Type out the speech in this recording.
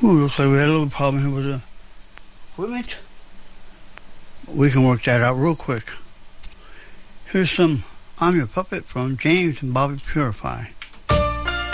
Ooh, looks like we had a little problem here with the equipment. We can work that out real quick. Here's some I'm Your Puppet from James and Bobby Purify.